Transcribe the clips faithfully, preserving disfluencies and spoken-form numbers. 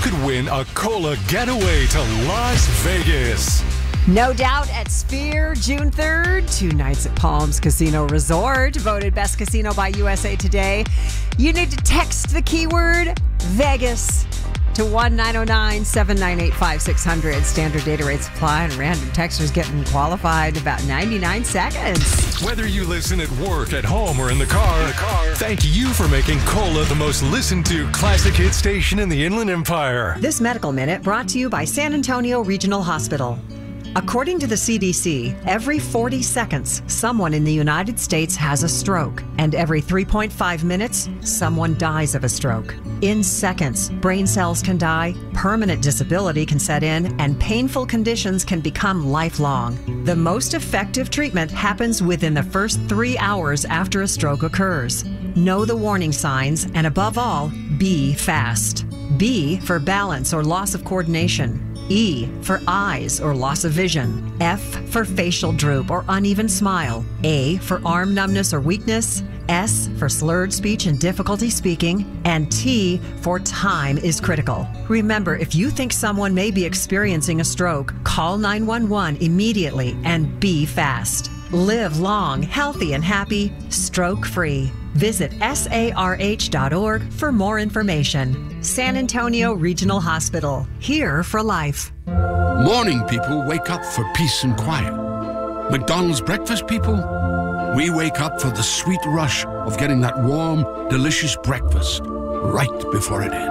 could win a Cola getaway to Las Vegas. No Doubt at Sphere, June third. Two nights at Palms Casino Resort. Voted Best Casino by U S A Today. You need to text the keyword Vegas to one nine zero nine, seven nine eight, five six zero zero. Standard data rates apply, and random texters getting qualified about ninety-nine seconds. Whether you listen at work, at home, or in the car, in the car, thank you for making Cola the most listened to classic hit station in the Inland Empire. This Medical Minute brought to you by San Antonio Regional Hospital. According to the C D C, every forty seconds, someone in the United States has a stroke, and every three point five minutes, someone dies of a stroke. In seconds, brain cells can die, permanent disability can set in, and painful conditions can become lifelong. The most effective treatment happens within the first three hours after a stroke occurs. Know the warning signs, and above all, be fast. B for balance or loss of coordination. E for eyes or loss of vision. F for facial droop or uneven smile. A for arm numbness or weakness. S for slurred speech and difficulty speaking. And T for time is critical. Remember, if you think someone may be experiencing a stroke, call nine one one immediately and be fast. Live long, healthy, and happy, stroke-free. Visit S A R H dot org for more information. San Antonio Regional Hospital, here for life. Morning people wake up for peace and quiet. McDonald's breakfast people, we wake up for the sweet rush of getting that warm, delicious breakfast right before it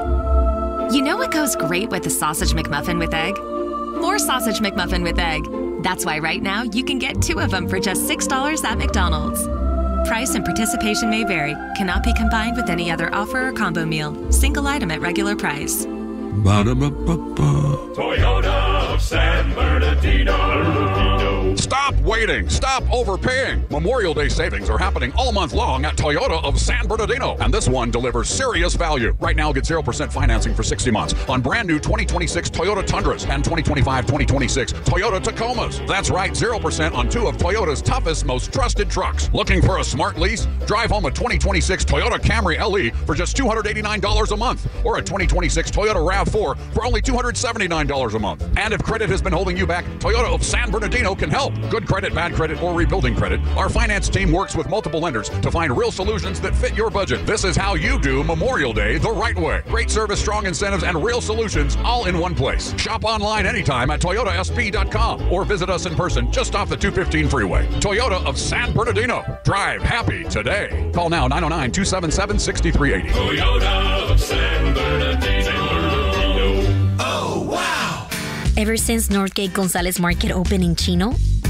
ends. You know what goes great with the Sausage McMuffin with egg? More Sausage McMuffin with egg. That's why right now you can get two of them for just six dollars at McDonald's. Price and participation may vary. Cannot be combined with any other offer or combo meal. Single item at regular price. Ba-da-ba-ba-ba. Toyota of San Bernardino. Stop waiting. Stop overpaying. Memorial Day savings are happening all month long at Toyota of San Bernardino. And this one delivers serious value. Right now, get zero percent financing for sixty months on brand new twenty twenty-six Toyota Tundras and twenty twenty-five twenty twenty-six Toyota Tacomas. That's right, zero percent on two of Toyota's toughest, most trusted trucks. Looking for a smart lease? Drive home a twenty twenty-six Toyota Camry L E for just two hundred eighty-nine dollars a month, or a twenty twenty-six Toyota RAV four for only two hundred seventy-nine dollars a month. And if credit has been holding you back, Toyota of San Bernardino can help. Good credit, bad credit, or rebuilding credit, our finance team works with multiple lenders to find real solutions that fit your budget. This is how you do Memorial Day the right way. Great service, strong incentives, and real solutions all in one place. Shop online anytime at Toyota S P dot com or visit us in person just off the two fifteen freeway. Toyota of San Bernardino. Drive happy today. Call now nine oh nine, two seven seven, six three eight oh. Toyota of San Bernardino. Ever since Northgate Gonzalez Market opened in Chino,